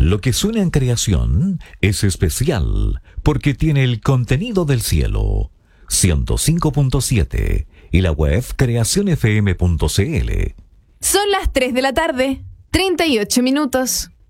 Lo que suena en creación es especial porque tiene el contenido del cielo. 105.7 y la web creacionfm.cl. Son las 3 de la tarde, 38 minutos.